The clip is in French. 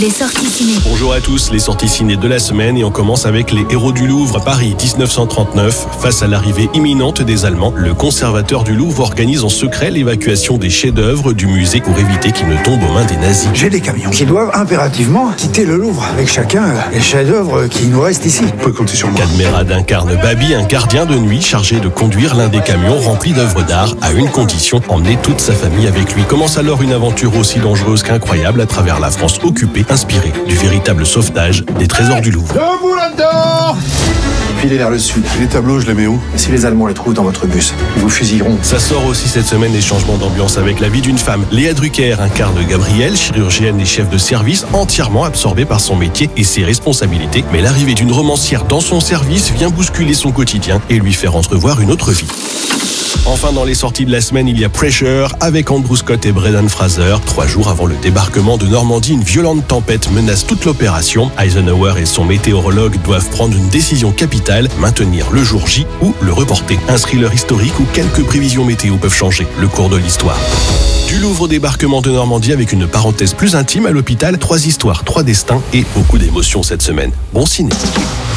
Les sorties ciné. Bonjour à tous, les sorties ciné de la semaine et on commence avec les héros du Louvre, Paris 1939. Face à l'arrivée imminente des Allemands, le conservateur du Louvre organise en secret l'évacuation des chefs-d'œuvre du musée pour éviter qu'ils ne tombent aux mains des nazis. J'ai des camions qui doivent impérativement quitter le Louvre, avec chacun les chefs-d'œuvre qui nous restent ici. Vous pouvez compter sur moi. Cadmerade incarne Babi, un gardien de nuit chargé de conduire l'un des camions remplis d'œuvres d'art à une condition, emmener toute sa famille avec lui. Commence alors une aventure aussi dangereuse qu'incroyable à travers la France occupée, inspirée du véritable sauvetage des trésors du Louvre. Debout là-dedans! Filez vers le sud. Les tableaux, je les mets où? Si les Allemands les trouvent dans votre bus, ils vous fusilleront. Ça sort aussi cette semaine des changements d'ambiance avec la vie d'une femme. Léa Drucker incarne Gabrielle, chirurgienne et chef de service, entièrement absorbée par son métier et ses responsabilités. Mais l'arrivée d'une romancière dans son service vient bousculer son quotidien et lui faire entrevoir une autre vie. Enfin, dans les sorties de la semaine, il y a Pressure avec Andrew Scott et Brendan Fraser. 3 jours avant le débarquement de Normandie, une violente tempête menace toute l'opération. Eisenhower et son météorologue doivent prendre une décision capitale, maintenir le jour J ou le reporter. Un thriller historique où quelques prévisions météo peuvent changer le cours de l'histoire. Du Louvre au débarquement de Normandie avec une parenthèse plus intime à l'hôpital, 3 histoires, 3 destins et beaucoup d'émotions cette semaine. Bon ciné.